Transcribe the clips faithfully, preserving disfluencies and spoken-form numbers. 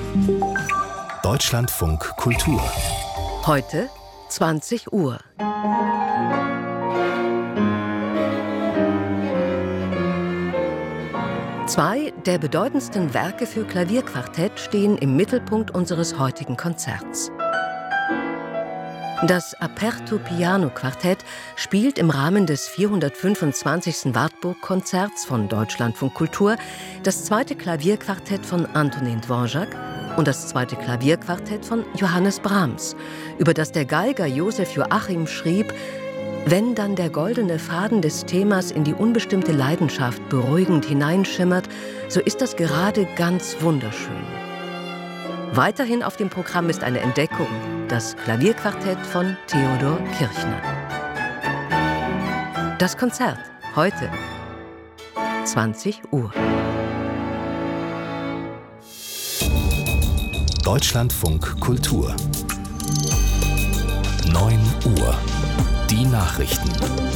Deutschlandfunk Kultur. Heute zwanzig Uhr. Zwei der bedeutendsten Werke für Klavierquartett stehen im Mittelpunkt unseres heutigen Konzerts. Das Aperto Piano Quartett spielt im Rahmen des vierhundertfünfundzwanzigsten Wartburg-Konzerts von Deutschlandfunk Kultur das zweite Klavierquartett von Antonin Dvorak und das zweite Klavierquartett von Johannes Brahms, über das der Geiger Josef Joachim schrieb: Wenn dann der goldene Faden des Themas in die unbestimmte Leidenschaft beruhigend hineinschimmert, so ist das gerade ganz wunderschön. Weiterhin auf dem Programm ist eine Entdeckung, das Klavierquartett von Theodor Kirchner. Das Konzert heute zwanzig Uhr. Deutschlandfunk Kultur. neun Uhr. Die Nachrichten.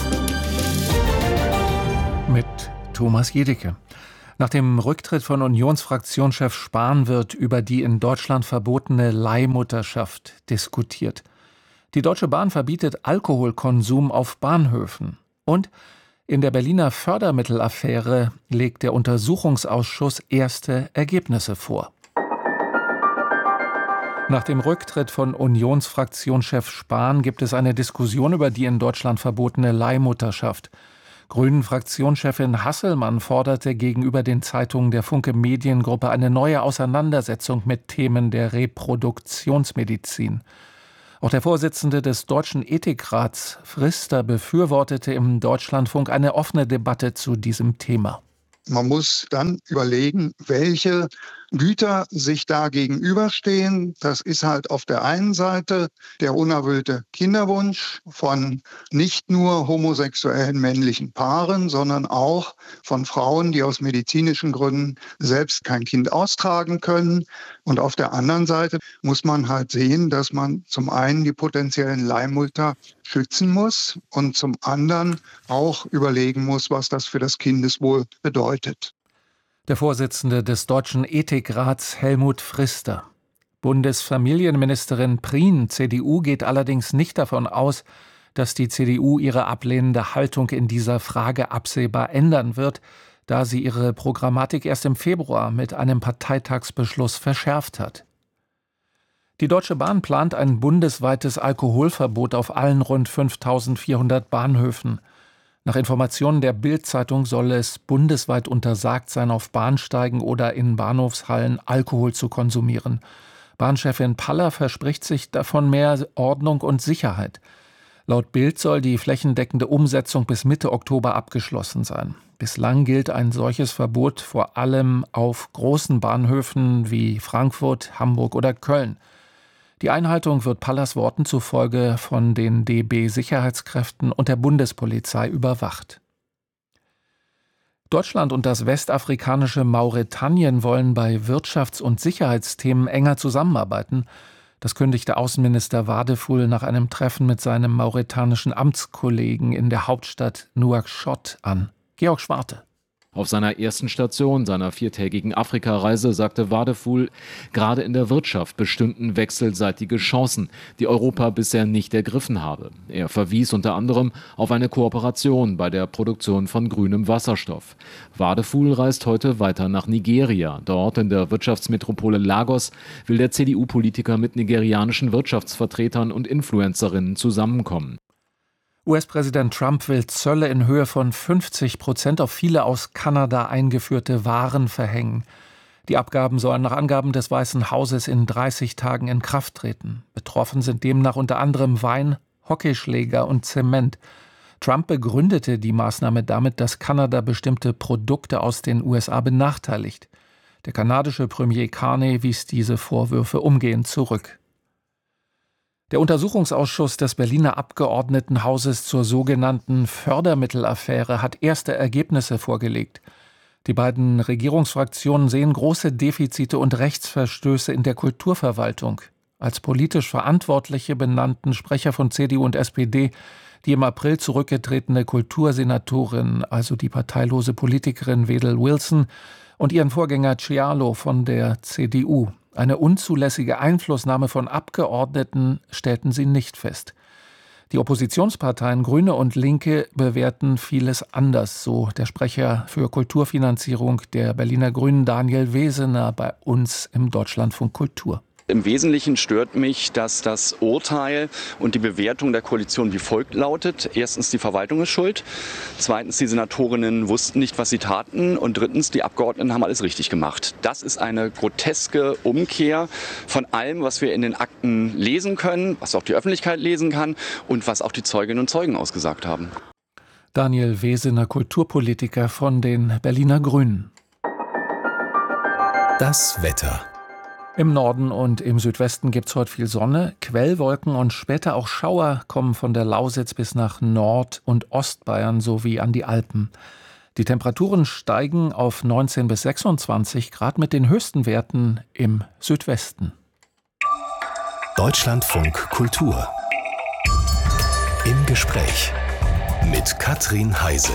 Mit Thomas Jedicke. Nach dem Rücktritt von Unionsfraktionschef Spahn wird über die in Deutschland verbotene Leihmutterschaft diskutiert. Die Deutsche Bahn verbietet Alkoholkonsum auf Bahnhöfen. Und in der Berliner Fördermittelaffäre legt der Untersuchungsausschuss erste Ergebnisse vor. Nach dem Rücktritt von Unionsfraktionschef Spahn gibt es eine Diskussion über die in Deutschland verbotene Leihmutterschaft. Grünen-Fraktionschefin Hasselmann forderte gegenüber den Zeitungen der Funke Mediengruppe eine neue Auseinandersetzung mit Themen der Reproduktionsmedizin. Auch der Vorsitzende des Deutschen Ethikrats, Frister, befürwortete im Deutschlandfunk eine offene Debatte zu diesem Thema. Man muss dann überlegen, welche Güter sich da gegenüberstehen. Das ist halt auf der einen Seite der unerfüllte Kinderwunsch von nicht nur homosexuellen männlichen Paaren, sondern auch von Frauen, die aus medizinischen Gründen selbst kein Kind austragen können. Und auf der anderen Seite muss man halt sehen, dass man zum einen die potenziellen Leihmütter schützen muss und zum anderen auch überlegen muss, was das für das Kindeswohl bedeutet. Der Vorsitzende des Deutschen Ethikrats, Helmut Frister. Bundesfamilienministerin Prien, C D U, geht allerdings nicht davon aus, dass die C D U ihre ablehnende Haltung in dieser Frage absehbar ändern wird, da sie ihre Programmatik erst im Februar mit einem Parteitagsbeschluss verschärft hat. Die Deutsche Bahn plant ein bundesweites Alkoholverbot auf allen rund fünftausendvierhundert Bahnhöfen. Nach Informationen der Bild-Zeitung soll es bundesweit untersagt sein, auf Bahnsteigen oder in Bahnhofshallen Alkohol zu konsumieren. Bahnchefin Paller verspricht sich davon mehr Ordnung und Sicherheit. Laut Bild soll die flächendeckende Umsetzung bis Mitte Oktober abgeschlossen sein. Bislang gilt ein solches Verbot vor allem auf großen Bahnhöfen wie Frankfurt, Hamburg oder Köln. Die Einhaltung wird Pallers Worten zufolge von den D B-Sicherheitskräften und der Bundespolizei überwacht. Deutschland und das westafrikanische Mauretanien wollen bei Wirtschafts- und Sicherheitsthemen enger zusammenarbeiten. Das kündigte Außenminister Wadefuhl nach einem Treffen mit seinem mauretanischen Amtskollegen in der Hauptstadt Nouakchott an. Georg Schwarte. Auf seiner ersten Station seiner viertägigen Afrikareise sagte Wadefuhl, gerade in der Wirtschaft bestünden wechselseitige Chancen, die Europa bisher nicht ergriffen habe. Er verwies unter anderem auf eine Kooperation bei der Produktion von grünem Wasserstoff. Wadefuhl reist heute weiter nach Nigeria. Dort in der Wirtschaftsmetropole Lagos will der C D U-Politiker mit nigerianischen Wirtschaftsvertretern und Influencerinnen zusammenkommen. U S-Präsident Trump will Zölle in Höhe von fünfzig Prozent auf viele aus Kanada eingeführte Waren verhängen. Die Abgaben sollen nach Angaben des Weißen Hauses in dreißig Tagen in Kraft treten. Betroffen sind demnach unter anderem Wein, Hockeyschläger und Zement. Trump begründete die Maßnahme damit, dass Kanada bestimmte Produkte aus den U S A benachteiligt. Der kanadische Premier Carney wies diese Vorwürfe umgehend zurück. Der Untersuchungsausschuss des Berliner Abgeordnetenhauses zur sogenannten Fördermittelaffäre hat erste Ergebnisse vorgelegt. Die beiden Regierungsfraktionen sehen große Defizite und Rechtsverstöße in der Kulturverwaltung. Als politisch Verantwortliche benannten Sprecher von C D U und S P D die im April zurückgetretene Kultursenatorin, also die parteilose Politikerin Wedel Wilson, und ihren Vorgänger Cialo von der C D U. Eine unzulässige Einflussnahme von Abgeordneten stellten sie nicht fest. Die Oppositionsparteien Grüne und Linke bewerten vieles anders, so der Sprecher für Kulturfinanzierung der Berliner Grünen Daniel Wesener bei uns im Deutschlandfunk Kultur. Im Wesentlichen stört mich, dass das Urteil und die Bewertung der Koalition wie folgt lautet. Erstens, die Verwaltung ist schuld. Zweitens, die Senatorinnen wussten nicht, was sie taten. Und drittens, die Abgeordneten haben alles richtig gemacht. Das ist eine groteske Umkehr von allem, was wir in den Akten lesen können, was auch die Öffentlichkeit lesen kann und was auch die Zeuginnen und Zeugen ausgesagt haben. Daniel Wesener, Kulturpolitiker von den Berliner Grünen. Das Wetter. Im Norden und im Südwesten gibt es heute viel Sonne. Quellwolken und später auch Schauer kommen von der Lausitz bis nach Nord- und Ostbayern sowie an die Alpen. Die Temperaturen steigen auf neunzehn bis sechsundzwanzig Grad mit den höchsten Werten im Südwesten. Deutschlandfunk Kultur. Im Gespräch mit Katrin Heise.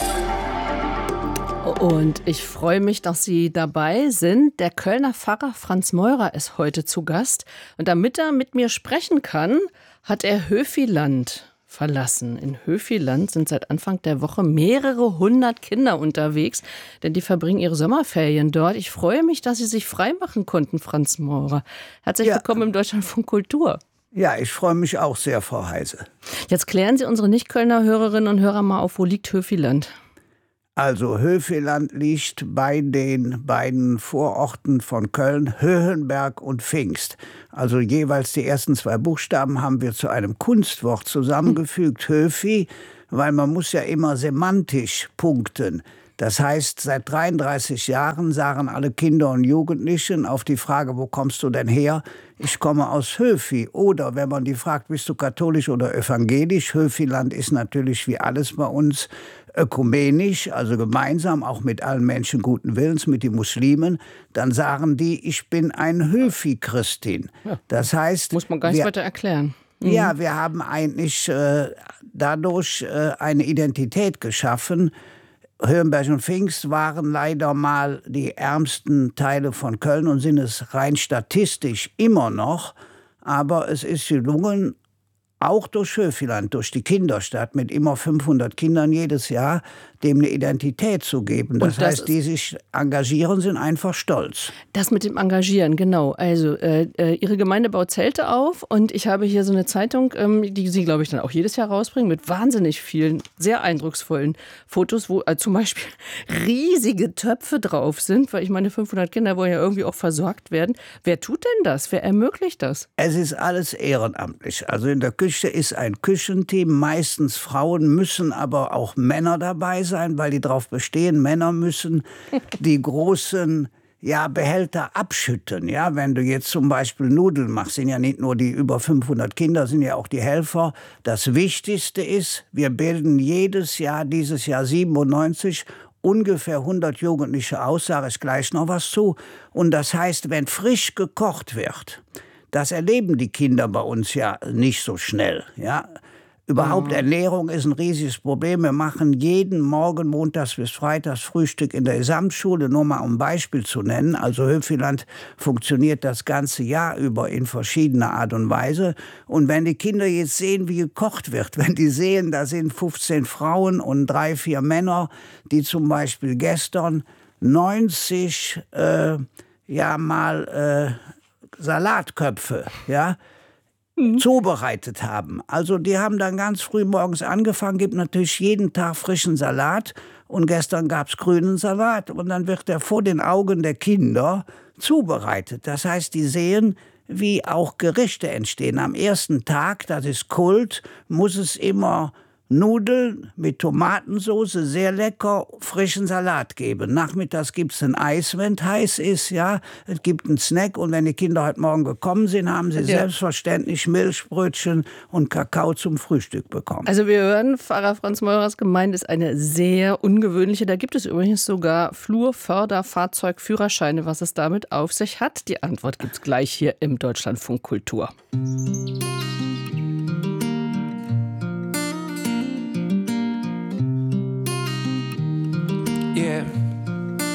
Und ich freue mich, dass Sie dabei sind. Der Kölner Pfarrer Franz Meurer ist heute zu Gast. Und damit er mit mir sprechen kann, hat er Höfiland verlassen. In Höfiland sind seit Anfang der Woche mehrere hundert Kinder unterwegs, denn die verbringen ihre Sommerferien dort. Ich freue mich, dass Sie sich freimachen konnten, Franz Meurer. Herzlich ja. willkommen im Deutschlandfunk Kultur. Ja, ich freue mich auch sehr, Frau Heise. Jetzt klären Sie unsere Nicht-Kölner Hörerinnen und Hörer mal auf, wo liegt Höfiland? Also Höfiland liegt bei den beiden Vororten von Köln, Höhenberg und Pfingst. Also jeweils die ersten zwei Buchstaben haben wir zu einem Kunstwort zusammengefügt, Höfi, weil man muss ja immer semantisch punkten. Das heißt, seit dreiunddreißig Jahren sagen alle Kinder und Jugendlichen auf die Frage, wo kommst du denn her? Ich komme aus Höfi. Oder wenn man die fragt, bist du katholisch oder evangelisch? Höfiland ist natürlich wie alles bei uns ökumenisch, also gemeinsam, auch mit allen Menschen guten Willens, mit den Muslimen. Dann sagen die, ich bin ein Höfi-Christin. Ja. Das heißt, muss man gar nicht wir, weiter erklären. Mhm. Ja, wir haben eigentlich äh, dadurch äh, eine Identität geschaffen. Höhenberg und Pfingst waren leider mal die ärmsten Teile von Köln und sind es rein statistisch immer noch. Aber es ist gelungen, auch durch Höfiland, durch die Kinderstadt mit immer fünfhundert Kindern jedes Jahr, dem eine Identität zu geben. Das, das heißt, die sich engagieren, sind einfach stolz. Das mit dem Engagieren, genau. Also äh, Ihre Gemeinde baut Zelte auf und ich habe hier so eine Zeitung, ähm, die Sie, glaube ich, dann auch jedes Jahr rausbringen, mit wahnsinnig vielen, sehr eindrucksvollen Fotos, wo äh, zum Beispiel riesige Töpfe drauf sind, weil ich meine, fünfhundert Kinder wollen ja irgendwie auch versorgt werden. Wer tut denn das? Wer ermöglicht das? Es ist alles ehrenamtlich. Also in der Küche ist ein Küchenteam, meistens Frauen, müssen aber auch Männer dabei sein, weil die darauf bestehen, Männer müssen die großen ja, Behälter abschütten. Ja, wenn du jetzt zum Beispiel Nudeln machst, sind ja nicht nur die über fünfhundert Kinder, sind ja auch die Helfer. Das Wichtigste ist, wir bilden jedes Jahr, dieses Jahr siebenundneunzig, ungefähr hundert Jugendliche aus, sage ich gleich noch was zu. Und das heißt, wenn frisch gekocht wird, das erleben die Kinder bei uns ja nicht so schnell, ja. Überhaupt Ernährung ist ein riesiges Problem. Wir machen jeden Morgen, montags bis freitags, Frühstück in der Gesamtschule, nur mal um ein Beispiel zu nennen. Also Höfiland funktioniert das ganze Jahr über in verschiedener Art und Weise. Und wenn die Kinder jetzt sehen, wie gekocht wird, wenn die sehen, da sind fünfzehn Frauen und drei, vier Männer, die zum Beispiel gestern neunzig äh, ja mal äh, Salatköpfe, ja, Mhm. zubereitet haben. Also die haben dann ganz früh morgens angefangen, gibt natürlich jeden Tag frischen Salat und gestern gab es grünen Salat und dann wird er vor den Augen der Kinder zubereitet. Das heißt, die sehen, wie auch Gerichte entstehen. Am ersten Tag, das ist Kult, muss es immer Nudeln mit Tomatensauce, sehr lecker, frischen Salat geben. Nachmittags gibt es ein Eis, wenn es heiß ist, ja. Es gibt einen Snack und wenn die Kinder heute Morgen gekommen sind, haben sie ja. selbstverständlich Milchbrötchen und Kakao zum Frühstück bekommen. Also wir hören, Pfarrer Franz Meurers Gemeinde ist eine sehr ungewöhnliche. Da gibt es übrigens sogar Flurförderfahrzeugführerscheine. Was es damit auf sich hat, die Antwort gibt es gleich hier im Deutschlandfunk Kultur.